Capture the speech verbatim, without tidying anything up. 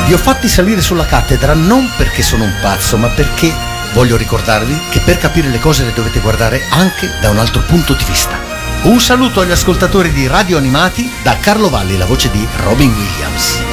Vi ho fatti salire sulla cattedra non perché sono un pazzo, ma perché voglio ricordarvi che per capire le cose le dovete guardare anche da un altro punto di vista. Un saluto agli ascoltatori di Radio Animati da Carlo Valli, la voce di Robin Williams.